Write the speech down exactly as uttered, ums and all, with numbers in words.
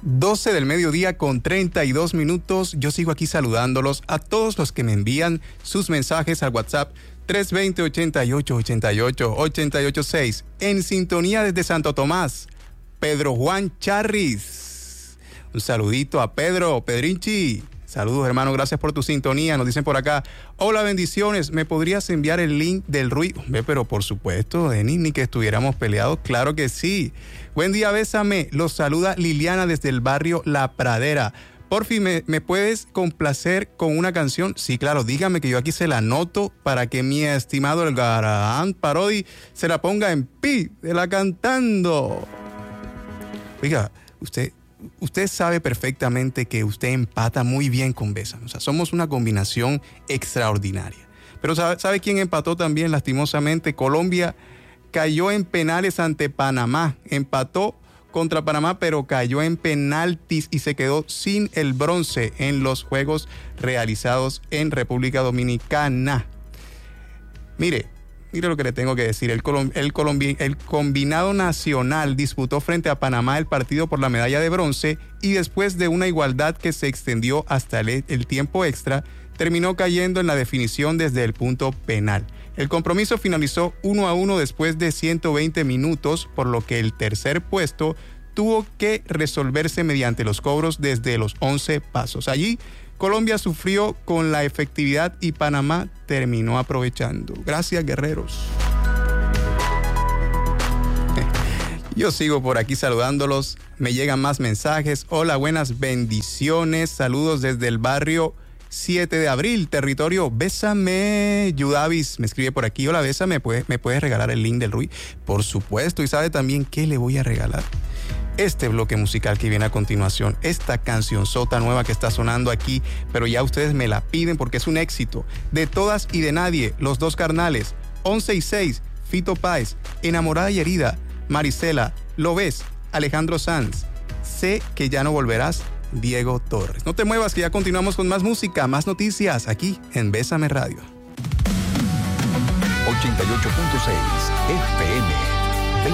doce del mediodía con treinta y dos minutos. Yo sigo aquí saludándolos a todos los que me envían sus mensajes al WhatsApp tres dos cero, ochenta y ocho, ochenta y ocho, ochenta y ocho seis. En sintonía desde Santo Tomás, Pedro Juan Charris. Un saludito a Pedro, Pedrinchi. Saludos, hermano, gracias por tu sintonía. Nos dicen por acá, hola, bendiciones, ¿me podrías enviar el link del Rui? Hombre, pero por supuesto, Denis, ni que estuviéramos peleados, claro que sí. Buen día, bésame. Los saluda Liliana desde el barrio La Pradera. Por fin, ¿me, ¿me puedes complacer con una canción? Sí, claro, dígame que yo aquí se la anoto para que mi estimado el Garán Parodi se la ponga en pi de la cantando. Oiga, usted... Usted sabe perfectamente que usted empata muy bien con Bésame. O sea, somos una combinación extraordinaria. Pero ¿sabe, ¿sabe quién empató también lastimosamente? Colombia cayó en penales ante Panamá. Empató contra Panamá, pero cayó en penaltis y se quedó sin el bronce en los juegos realizados en República Dominicana. Mire, Mire lo que le tengo que decir. El, Colom- el, Colombi- el combinado nacional disputó frente a Panamá el partido por la medalla de bronce y después de una igualdad que se extendió hasta el, el tiempo extra, terminó cayendo en la definición desde el punto penal. El compromiso finalizó uno a uno después de ciento veinte minutos, por lo que el tercer puesto tuvo que resolverse mediante los cobros desde los once pasos. Allí, Colombia sufrió con la efectividad y Panamá terminó aprovechando. Gracias, guerreros. Yo sigo por aquí saludándolos. Me llegan más mensajes. Hola, buenas bendiciones. Saludos desde el barrio siete de abril, territorio Bésame. Yudavis me escribe por aquí. Hola, Bésame, ¿me puedes, ¿me puedes regalar el link del Rui? Por supuesto. ¿Y sabe también qué le voy a regalar? Este bloque musical que viene a continuación, esta cancionzota nueva que está sonando aquí, pero ya ustedes me la piden porque es un éxito. De Todas y de Nadie, Los Dos Carnales, once y seis, Fito Páez, Enamorada y Herida, Marisela, Lo Ves, Alejandro Sanz, Sé que ya no volverás, Diego Torres. No te muevas, que ya continuamos con más música, más noticias aquí en Bésame Radio. ochenta y ocho punto seis F M